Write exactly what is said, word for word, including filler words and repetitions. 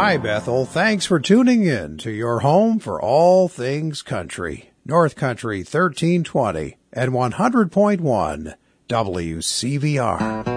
Hi, Bethel. Thanks for tuning in to your home for all things country. North Country thirteen twenty and one hundred point one W C V R.